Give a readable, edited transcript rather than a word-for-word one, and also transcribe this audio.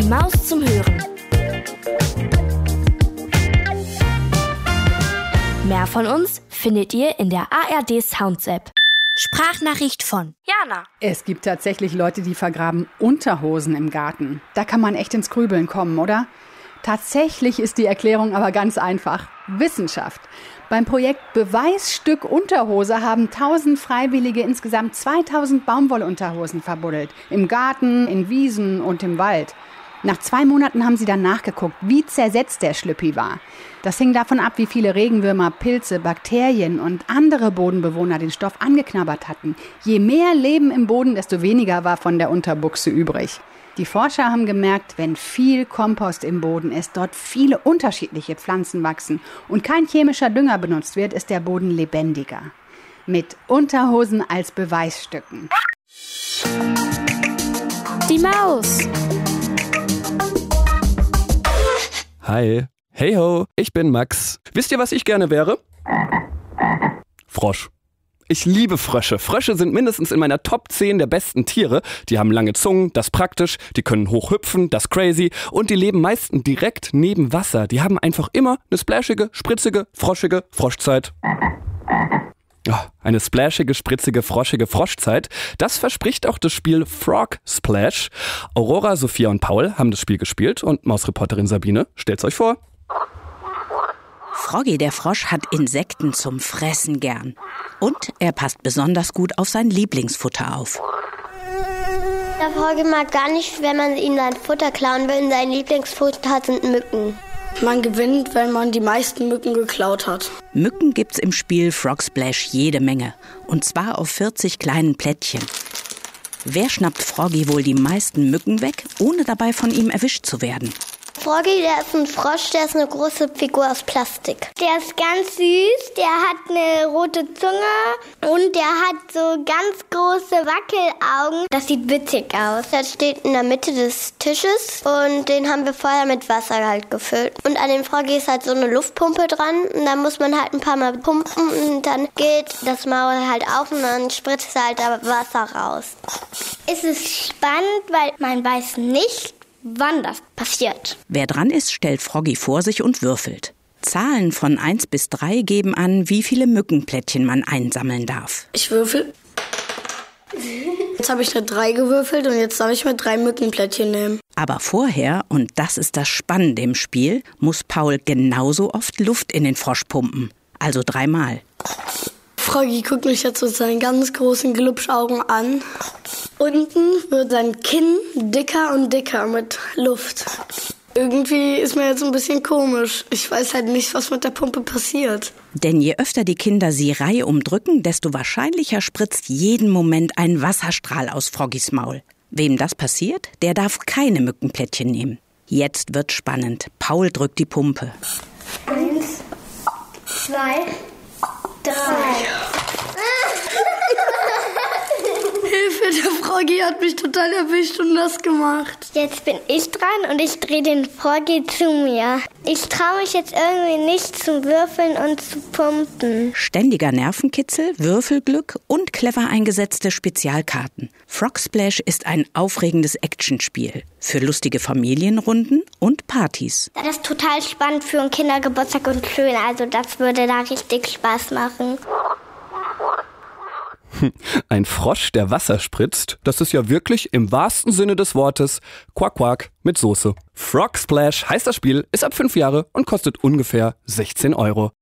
Maus zum Hören. Mehr von uns findet ihr in der ARD Sounds App. Sprachnachricht von Jana. Es gibt tatsächlich Leute, die vergraben Unterhosen im Garten. Da kann man echt ins Grübeln kommen, oder? Tatsächlich ist die Erklärung aber ganz einfach. Wissenschaft. Beim Projekt Beweisstück Unterhose haben 1000 Freiwillige insgesamt 2000 Baumwollunterhosen verbuddelt. Im Garten, in Wiesen und im Wald. Nach 2 Monaten haben sie dann nachgeguckt, wie zersetzt der Schlüppi war. Das hing davon ab, wie viele Regenwürmer, Pilze, Bakterien und andere Bodenbewohner den Stoff angeknabbert hatten. Je mehr Leben im Boden, desto weniger war von der Unterbuchse übrig. Die Forscher haben gemerkt, wenn viel Kompost im Boden ist, dort viele unterschiedliche Pflanzen wachsen und kein chemischer Dünger benutzt wird, ist der Boden lebendiger. Mit Unterhosen als Beweisstücken. Die Maus. Hi. Hey ho, ich bin Max. Wisst ihr, was ich gerne wäre? Frosch. Ich liebe Frösche. Frösche sind mindestens in meiner Top 10 der besten Tiere. Die haben lange Zungen, das praktisch, die können hoch hüpfen, das crazy und die leben meistens direkt neben Wasser. Die haben einfach immer eine splashige, spritzige, froschige Froschzeit. Oh, eine splashige, spritzige, froschige Froschzeit. Das verspricht auch das Spiel Frog Splash. Aurora, Sophia und Paul haben das Spiel gespielt und Mausreporterin Sabine stellt's euch vor. Froggy der Frosch hat Insekten zum Fressen gern. Und er passt besonders gut auf sein Lieblingsfutter auf. Der Froggy mag gar nicht, wenn man ihm sein Futter klauen will. Sein Lieblingsfutter sind Mücken. Man gewinnt, wenn man die meisten Mücken geklaut hat. Mücken gibt's im Spiel Frog Splash jede Menge. Und zwar auf 40 kleinen Plättchen. Wer schnappt Froggy wohl die meisten Mücken weg, ohne dabei von ihm erwischt zu werden? Froggy, der ist ein Frosch, der ist eine große Figur aus Plastik. Der ist ganz süß, der hat eine rote Zunge und der hat so ganz große Wackelaugen. Das sieht witzig aus. Der steht in der Mitte des Tisches und den haben wir vorher mit Wasser halt gefüllt. Und an dem Froggy ist halt so eine Luftpumpe dran und da muss man halt ein paar Mal pumpen und dann geht das Maul halt auf und dann spritzt halt da Wasser raus. Es ist spannend, weil man weiß nicht, wann das passiert. Wer dran ist, stellt Froggy vor sich und würfelt. Zahlen von 1 bis 3 geben an, wie viele Mückenplättchen man einsammeln darf. Ich würfel. Jetzt habe ich eine 3 gewürfelt und jetzt darf ich mir 3 Mückenplättchen nehmen. Aber vorher, und das ist das Spannende im Spiel, muss Paul genauso oft Luft in den Frosch pumpen. Also 3-mal. Froggy guckt mich jetzt mit seinen ganz großen Glubschaugen an. Unten wird sein Kinn dicker und dicker mit Luft. Irgendwie ist mir jetzt ein bisschen komisch. Ich weiß halt nicht, was mit der Pumpe passiert. Denn je öfter die Kinder sie reihum drücken, desto wahrscheinlicher spritzt jeden Moment ein Wasserstrahl aus Froggys Maul. Wem das passiert, der darf keine Mückenplättchen nehmen. Jetzt wird's spannend. Paul drückt die Pumpe. 1, 2, 3. Hilfe, der Froggy hat mich total erwischt und nass gemacht. Jetzt bin ich dran und ich drehe den Froggy zu mir. Ich traue mich jetzt irgendwie nicht zu würfeln und zu pumpen. Ständiger Nervenkitzel, Würfelglück und clever eingesetzte Spezialkarten. Frog Splash ist ein aufregendes Actionspiel für lustige Familienrunden und Partys. Das ist total spannend für einen Kindergeburtstag und schön. Also das würde da richtig Spaß machen. Ein Frosch, der Wasser spritzt, das ist ja wirklich im wahrsten Sinne des Wortes Quack Quack mit Soße. Frog Splash heißt das Spiel, ist ab 5 Jahre und kostet ungefähr 16 €.